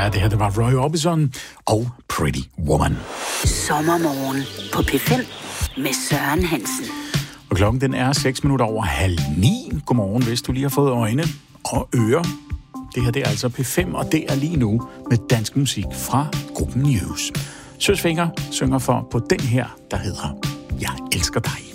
Ja, det her, det var Roy Orbison og Pretty Woman. Sommermorgen på P5 med Søren Hansen. Og klokken den er 8:06. Godmorgen, hvis du lige har fået øjne og ører. Det her, det er altså P5, og det er lige nu med dansk musik fra gruppen News. Søs Finger synger for på den her, der hedder Jeg elsker dig.